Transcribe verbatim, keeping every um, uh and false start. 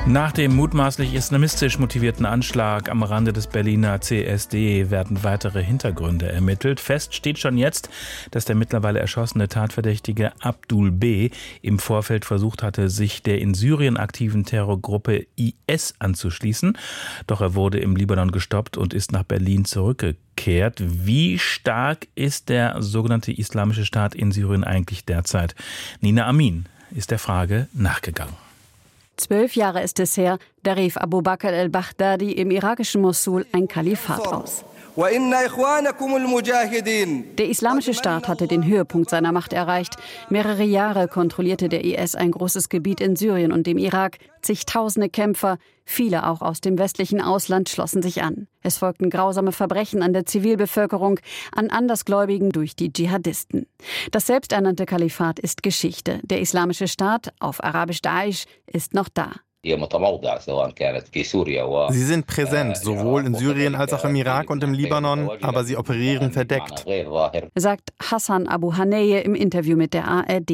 Nach dem mutmaßlich islamistisch motivierten Anschlag am Rande des Berliner C S D werden weitere Hintergründe ermittelt. Fest steht schon jetzt, dass der mittlerweile erschossene Tatverdächtige Abdul B. im Vorfeld versucht hatte, sich der in Syrien aktiven Terrorgruppe I S anzuschließen. Doch er wurde im Libanon gestoppt und ist nach Berlin zurückgekehrt. Wie stark ist der sogenannte Islamische Staat in Syrien eigentlich derzeit? Nina Amin ist der Frage nachgegangen. Zwölf Jahre ist es her, da rief Abu Bakr al-Baghdadi im irakischen Mosul ein Kalifat aus. Der Islamische Staat hatte den Höhepunkt seiner Macht erreicht. Mehrere Jahre kontrollierte der I S ein großes Gebiet in Syrien und dem Irak. Zigtausende Kämpfer, viele auch aus dem westlichen Ausland, schlossen sich an. Es folgten grausame Verbrechen an der Zivilbevölkerung, an Andersgläubigen durch die Dschihadisten. Das selbsternannte Kalifat ist Geschichte. Der Islamische Staat, auf Arabisch Daesh, ist noch da. Sie sind präsent, sowohl in Syrien als auch im Irak und im Libanon, aber sie operieren verdeckt, sagt Hassan Abu Haneye im Interview mit der A R D.